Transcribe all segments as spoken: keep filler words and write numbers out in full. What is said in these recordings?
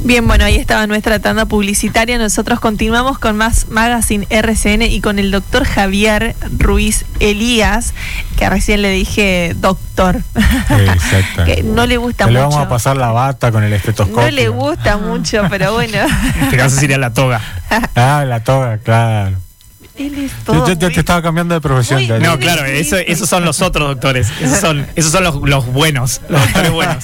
Bien, bueno, ahí estaba nuestra tanda publicitaria. Nosotros continuamos con más Magazine R C N y con el doctor Javier Ruiz Elías, que recién le dije doctor. Exacto. Que no le gusta no mucho. Le vamos a pasar la bata con el estetoscopio. No le gusta mucho, pero bueno. Te vas a decir a la toga. Ah, la toga, claro. Él es todo Yo, yo, yo muy... te estaba cambiando de profesión. Muy- Dani. No, claro, eso, esos son los otros doctores. Esos son, esos son los, los buenos, los doctores buenos.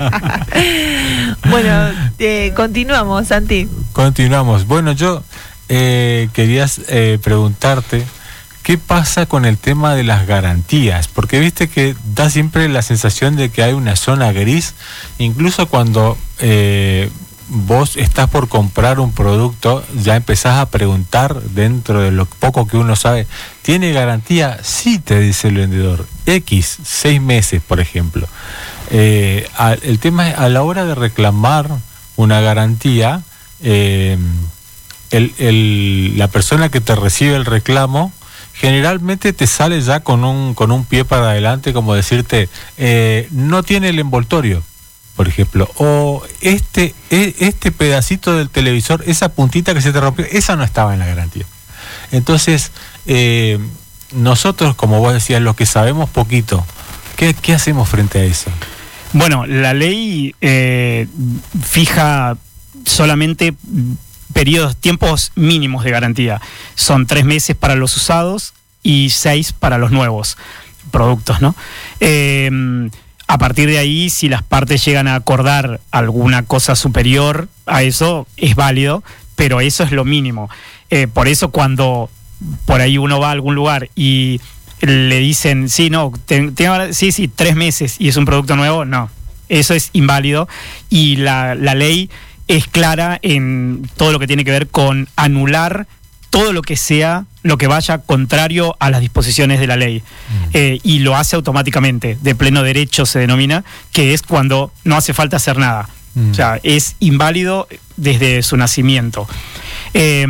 Bueno, eh, continuamos, Santi. Continuamos. Bueno, yo eh, quería eh, preguntarte qué pasa con el tema de las garantías, porque viste que da siempre la sensación de que hay una zona gris, incluso cuando eh, vos estás por comprar un producto, ya empezás a preguntar dentro de lo poco que uno sabe, ¿tiene garantía? Sí, te dice el vendedor, X, seis meses, por ejemplo. Eh, a, el tema es, a la hora de reclamar una garantía, eh, el, el, la persona que te recibe el reclamo generalmente te sale ya con un, con un pie para adelante, como decirte, eh, no tiene el envoltorio, por ejemplo, o este, este pedacito del televisor, esa puntita que se te rompió, esa no estaba en la garantía. Entonces, eh, nosotros, como vos decías, los que sabemos poquito, ¿qué, qué hacemos frente a eso? Bueno, la ley eh, fija solamente periodos, tiempos mínimos de garantía. Son tres meses para los usados y seis para los nuevos productos, ¿no? Eh, a partir de ahí, si las partes llegan a acordar alguna cosa superior a eso, es válido, pero eso es lo mínimo. Eh, por eso cuando por ahí uno va a algún lugar y le dicen, sí, no, te, te, sí, sí, tres meses y es un producto nuevo, no, eso es inválido y la, la ley es clara en todo lo que tiene que ver con anular todo lo que sea, lo que vaya contrario a las disposiciones de la ley. Mm. Eh, y lo hace automáticamente, de pleno derecho se denomina, que es cuando no hace falta hacer nada. Mm. O sea, es inválido desde su nacimiento. Eh,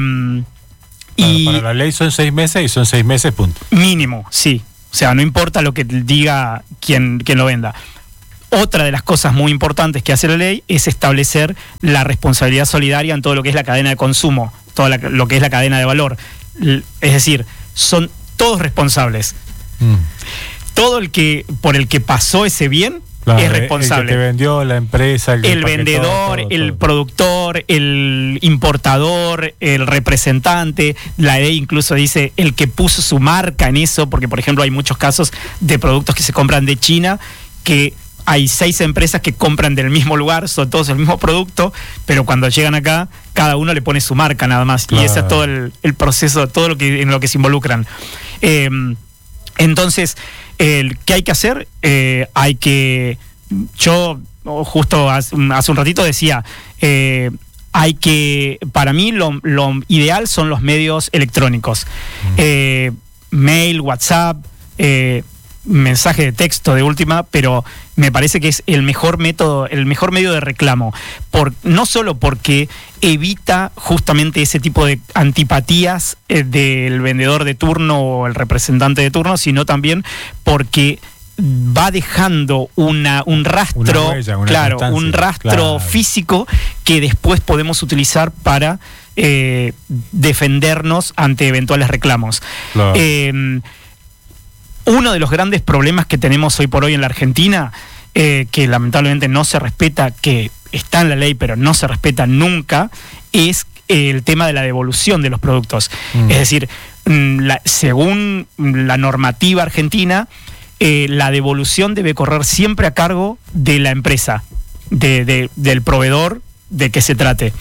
y para la ley son seis meses y son seis meses, punto. Mínimo, sí. O sea, no importa lo que diga quien, quien lo venda. Otra de las cosas muy importantes que hace la ley es establecer la responsabilidad solidaria en todo lo que es la cadena de consumo, todo la, lo que es la cadena de valor. Es decir, son todos responsables. Mm. Todo el que por el que pasó ese bien, claro, es responsable. El que te vendió, la empresa, el, el vendedor, todo, todo, el todo. productor, el importador, el representante. La ley incluso dice el que puso su marca en eso, porque por ejemplo hay muchos casos de productos que se compran de China que hay seis empresas que compran del mismo lugar, son todos el mismo producto, pero cuando llegan acá, cada uno le pone su marca nada más. Claro. Y ese es todo el, el proceso, todo lo que en lo que se involucran. Eh, entonces, eh, ¿qué hay que hacer? Eh, hay que... Yo justo hace, hace un ratito decía, eh, hay que... Para mí lo, lo ideal son los medios electrónicos. Mm. Eh, mail, WhatsApp... Eh, mensaje de texto de última, pero me parece que es el mejor método, el mejor medio de reclamo, por, no solo porque evita justamente ese tipo de antipatías eh, del vendedor de turno o el representante de turno, sino también porque va dejando una, un rastro, una huella, una claro, un rastro claro. físico que después podemos utilizar para eh, defendernos ante eventuales reclamos. Claro. Eh, Uno de los grandes problemas que tenemos hoy por hoy en la Argentina, eh, que lamentablemente no se respeta, que está en la ley pero no se respeta nunca, es el tema de la devolución de los productos. Mm. Es decir, la, según la normativa argentina, eh, la devolución debe correr siempre a cargo de la empresa, de, de, del proveedor de que se trate.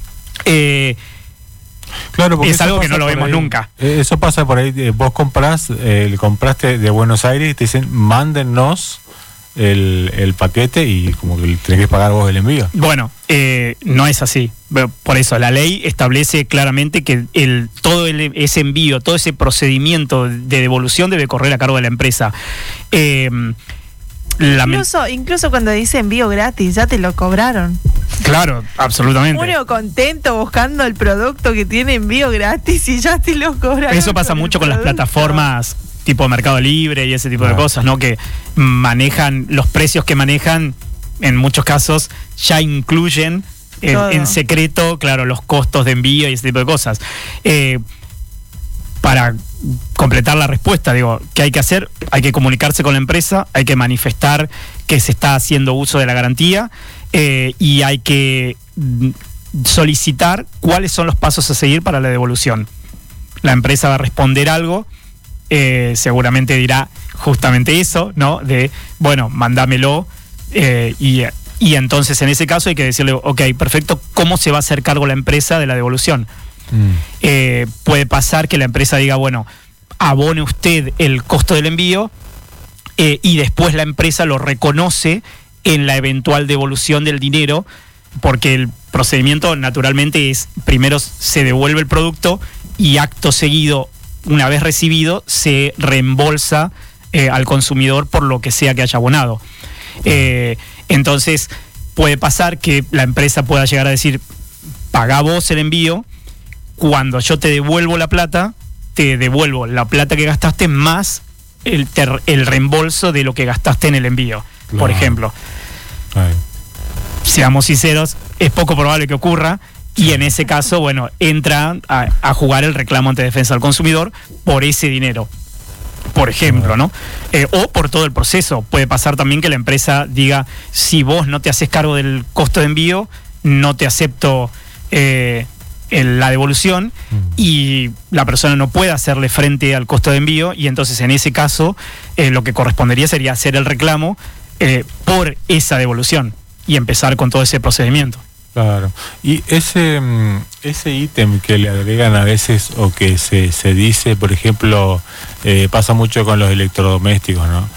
Eh, Claro, es algo que no lo vemos ahí, nunca. Eso pasa por ahí. Vos comprás, eh, compraste de Buenos Aires y te dicen, mándennos el, el paquete y como que tenés que pagar vos el envío. Bueno, eh, no es así. Por eso la ley establece claramente que el, todo el, ese envío, todo ese procedimiento de devolución debe correr a cargo de la empresa. Eh, La incluso, incluso cuando dice envío gratis, ya te lo cobraron. Claro, absolutamente. Uno contento buscando el producto que tiene envío gratis y ya te lo cobraron. Eso pasa mucho con las plataformas tipo Mercado Libre y ese tipo ah. de cosas, ¿no? Que manejan, los precios que manejan, en muchos casos, ya incluyen en, en secreto, claro, los costos de envío y ese tipo de cosas. Eh, para completar la respuesta, digo, ¿qué hay que hacer? Hay que comunicarse con la empresa, hay que manifestar que se está haciendo uso de la garantía eh, y hay que solicitar cuáles son los pasos a seguir para la devolución. La empresa va a responder algo, eh, seguramente dirá justamente eso, ¿no? De, bueno, mándamelo eh, y, y entonces en ese caso hay que decirle, ok, perfecto, ¿cómo se va a hacer cargo la empresa de la devolución? Mm. Eh, puede pasar que la empresa diga, bueno, abone usted el costo del envío eh, y después la empresa lo reconoce en la eventual devolución del dinero, porque el procedimiento naturalmente es, primero se devuelve el producto y acto seguido, una vez recibido, se reembolsa eh, al consumidor por lo que sea que haya abonado. Eh, entonces puede pasar que la empresa pueda llegar a decir, paga vos el envío, cuando yo te devuelvo la plata, te devuelvo la plata que gastaste más el, ter, el reembolso de lo que gastaste en el envío, no. por ejemplo. Ay. Seamos sinceros, es poco probable que ocurra y en ese caso, bueno, entra a, a jugar el reclamo ante defensa del consumidor por ese dinero, por ejemplo, ¿no? Eh, o por todo el proceso. Puede pasar también que la empresa diga, si vos no te haces cargo del costo de envío, no te acepto eh, el, la devolución mm. y la persona no puede hacerle frente al costo de envío y entonces en ese caso eh, lo que correspondería sería hacer el reclamo eh, por esa devolución y empezar con todo ese procedimiento. Claro. Y ese ese ítem que le agregan a veces o que se, se dice, por ejemplo, eh, pasa mucho con los electrodomésticos, ¿no?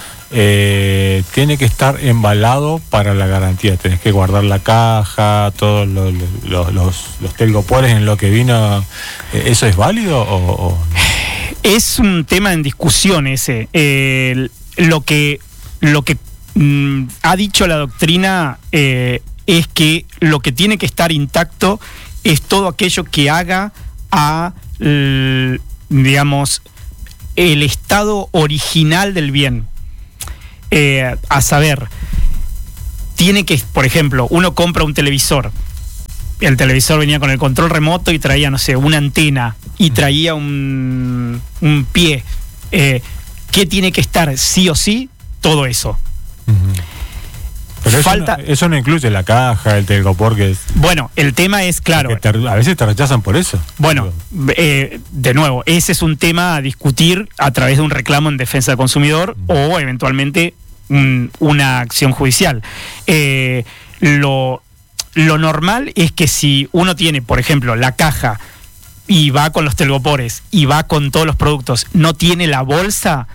Eh, tiene que estar embalado para la garantía. Tenés que guardar la caja, todos los, los, los, los telgopores en lo que vino. ¿Eso es válido o, o no? Es un tema en discusión ese. Eh, lo que lo que mm, ha dicho la doctrina eh, es que lo que tiene que estar intacto es todo aquello que haga a, el, digamos, el estado original del bien. Eh, a saber, tiene que, por ejemplo, uno compra un televisor, el televisor venía con el control remoto y traía, no sé, una antena y traía un, un pie. Eh, ¿Qué tiene que estar sí o sí? Todo eso. Uh-huh. Pero Falta, eso, no, eso no incluye la caja, el telgopor que es... Bueno, el tema es, claro... Te, a veces te rechazan por eso. Bueno, eh, de nuevo, ese es un tema a discutir a través de un reclamo en defensa del consumidor mm. o eventualmente un, una acción judicial. Eh, lo, lo normal es que si uno tiene, por ejemplo, la caja y va con los telgopores y va con todos los productos, no tiene la bolsa...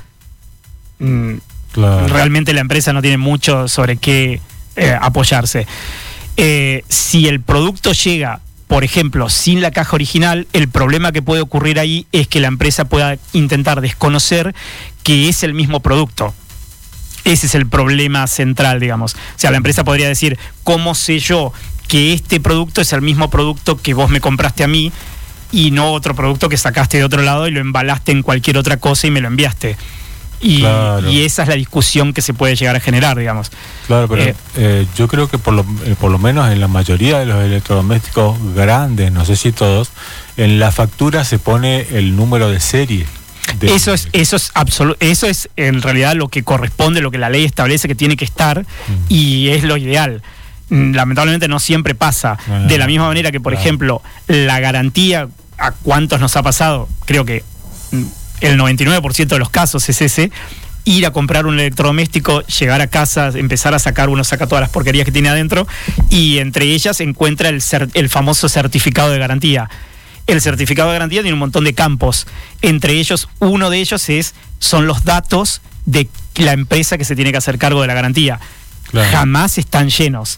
Mmm, Claro. Realmente la empresa no tiene mucho sobre qué eh, apoyarse. Eh, si el producto llega, por ejemplo, sin la caja original, el problema que puede ocurrir ahí es que la empresa pueda intentar desconocer que es el mismo producto. Ese es el problema central, digamos. O sea, la empresa podría decir, ¿cómo sé yo que este producto es el mismo producto que vos me compraste a mí y no otro producto que sacaste de otro lado y lo embalaste en cualquier otra cosa y me lo enviaste? Y, claro. y esa es la discusión que se puede llegar a generar, digamos. Claro, pero eh, eh, yo creo que por lo, eh, por lo menos en la mayoría de los electrodomésticos grandes, no sé si todos, en la factura se pone el número de serie. De... Eso es, eso es absolu- eso es en realidad lo que corresponde, lo que la ley establece que tiene que estar, mm. y es lo ideal. Lamentablemente no siempre pasa. Ah, de la misma manera que, por claro. ejemplo, la garantía, ¿a cuántos nos ha pasado? Creo que el noventa y nueve por ciento de los casos es ese, ir a comprar un electrodoméstico, llegar a casa, empezar a sacar, uno saca todas las porquerías que tiene adentro y entre ellas se encuentra el, cer- el famoso certificado de garantía. El certificado de garantía tiene un montón de campos, entre ellos, uno de ellos es son los datos de la empresa que se tiene que hacer cargo de la garantía. Claro. Jamás están llenos.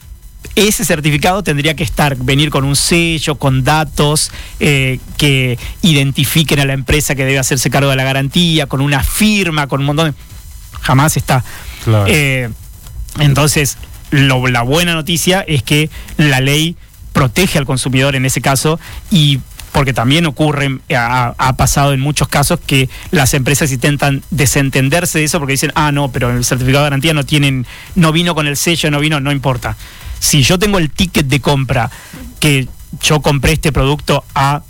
Ese certificado tendría que estar, venir con un sello, con datos eh, que identifiquen a la empresa que debe hacerse cargo de la garantía, con una firma, con un montón de... Jamás está. Claro. Eh, entonces, lo, la buena noticia es que la ley protege al consumidor en ese caso y porque también ocurre, ha, ha pasado en muchos casos que las empresas intentan desentenderse de eso porque dicen, ah, no, pero el certificado de garantía no tienen, no vino con el sello, no vino, no importa. Si yo tengo el ticket de compra que yo compré este producto a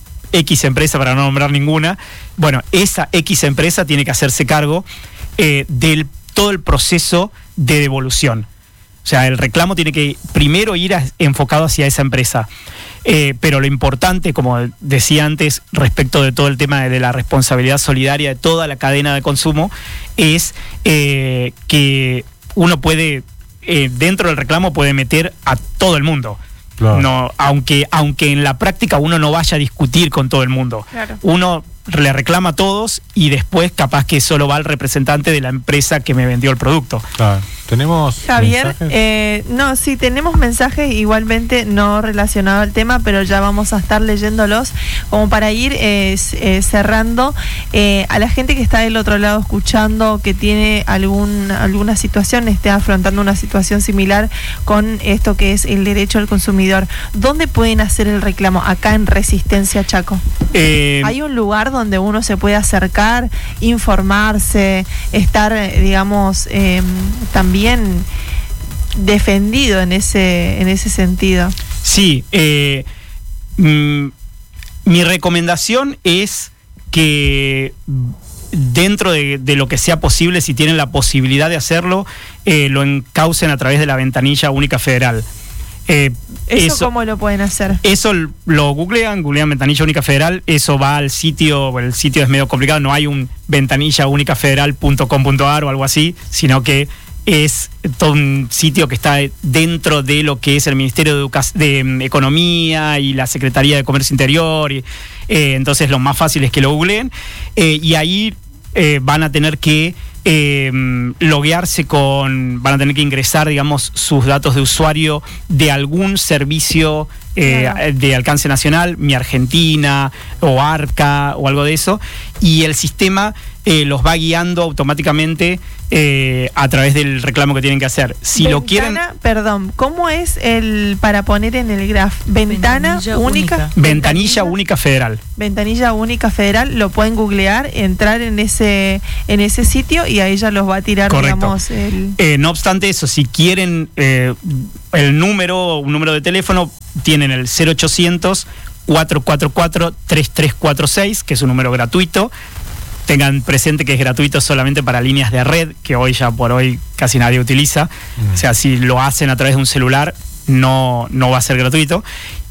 X empresa, para no nombrar ninguna, bueno, esa X empresa tiene que hacerse cargo eh, del todo el proceso de devolución. O sea, el reclamo tiene que primero ir a, enfocado hacia esa empresa. Eh, pero lo importante, como decía antes, respecto de todo el tema de, de la responsabilidad solidaria de toda la cadena de consumo, es eh, que uno puede, eh, dentro del reclamo, puede meter a todo el mundo. Claro. No, aunque, aunque en la práctica uno no vaya a discutir con todo el mundo. Claro. Uno le reclama a todos y después capaz que solo va al representante de la empresa que me vendió el producto. Claro. ¿Tenemos Javier? Eh, no, sí, tenemos mensajes igualmente no relacionados al tema, pero ya vamos a estar leyéndolos como para ir eh, eh, cerrando. Eh, a la gente que está del otro lado escuchando, que tiene algún, alguna situación, esté afrontando una situación similar con esto que es el derecho al consumidor, ¿dónde pueden hacer el reclamo? Acá en Resistencia Chaco. Eh, ¿Hay un lugar donde uno se puede acercar, informarse, estar, digamos, eh, también bien defendido en ese en ese sentido? Sí, eh, mm, mi recomendación es que dentro de, de lo que sea posible, si tienen la posibilidad de hacerlo, eh, lo encaucen a través de la ventanilla única federal. Eh, ¿Eso, eso cómo lo pueden hacer? Eso lo googlean, googlean ventanilla única federal, eso va al sitio, el sitio es medio complicado, no hay un ventanilla única federal punto com punto a r o algo así, sino que es todo un sitio que está dentro de lo que es el Ministerio de, Educa- de um, Economía y la Secretaría de Comercio Interior. Y, eh, entonces lo más fácil es que lo googleen. Eh, y ahí eh, van a tener que eh, loguearse con, van a tener que ingresar, digamos, sus datos de usuario de algún servicio eh, claro. de alcance nacional, Mi Argentina o Arca o algo de eso. Y el sistema eh, los va guiando automáticamente Eh, a través del reclamo que tienen que hacer. Si Ventana, lo quieren... Perdón, ¿cómo es el para poner en el graph? Ventana única, única. Ventanilla única federal. Ventanilla única federal, lo pueden googlear, entrar en ese en ese sitio y ahí ya los va a tirar, correcto, digamos, el... Eh, no obstante eso, si quieren eh, el número, un número de teléfono, tienen el cero ochocientos, cuatro cuatro cuatro, tres tres cuatro seis, que es un número gratuito. Tengan presente que es gratuito solamente para líneas de red, que hoy ya por hoy casi nadie utiliza. Mm. O sea, si lo hacen a través de un celular, no, no va a ser gratuito.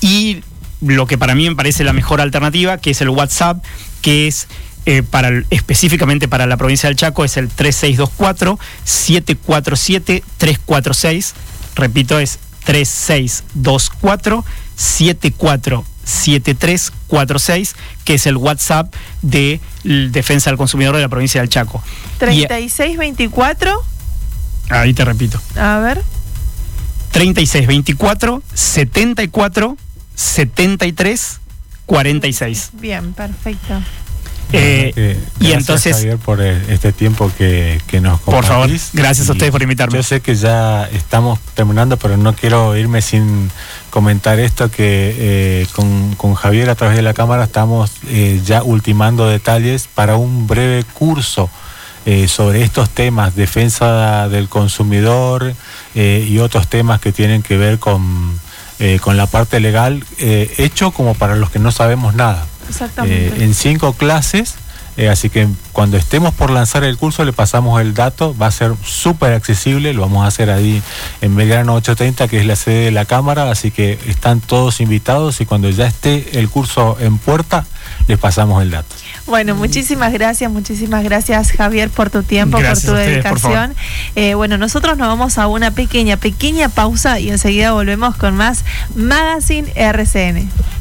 Y lo que para mí me parece la mejor alternativa, que es el WhatsApp, que es eh, para específicamente para la provincia del Chaco, es el tres seis dos cuatro, siete cuatro siete, tres cuatro seis. Repito, es tres seis dos cuatro, siete cuatro siete tres cuatro seis, que es el WhatsApp de Defensa del Consumidor de la provincia del Chaco. treinta y seis veinticuatro. Ahí te repito. A ver. treinta y seis veinticuatro, setenta y cuatro, setenta y tres, cuarenta y seis. Bien, perfecto. Eh, eh, y entonces, Javier, por este tiempo que, que nos compartís. Por favor, gracias a ustedes por invitarme. Yo sé que ya estamos terminando, pero no quiero irme sin comentar esto, que eh, con, con Javier a través de la cámara estamos eh, ya ultimando detalles para un breve curso eh, sobre estos temas, defensa del consumidor eh, y otros temas que tienen que ver con, eh, con la parte legal, eh, hecho como para los que no sabemos nada. Exactamente. Eh, en cinco clases, eh, así que cuando estemos por lanzar el curso le pasamos el dato, va a ser súper accesible, lo vamos a hacer ahí en Belgrano ochocientos treinta, que es la sede de la Cámara, así que están todos invitados y cuando ya esté el curso en puerta, les pasamos el dato. Bueno, muchísimas gracias, muchísimas gracias, Javier, por tu tiempo, gracias por tu ustedes, dedicación. Por eh, bueno, nosotros nos vamos a una pequeña, pequeña pausa y enseguida volvemos con más Magazine R C N.